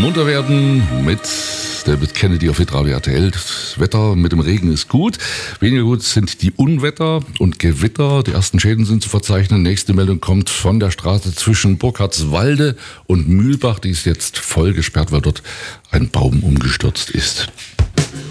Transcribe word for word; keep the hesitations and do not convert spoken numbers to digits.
munter werden mit David Kennedy auf Hitradio R T L. Das Wetter mit dem Regen ist gut. Weniger gut sind die Unwetter und Gewitter. Die ersten Schäden sind zu verzeichnen. Nächste Meldung kommt von der Straße zwischen Burkhardswalde und Mühlbach. Die ist jetzt voll gesperrt, weil dort ein Baum umgestürzt ist.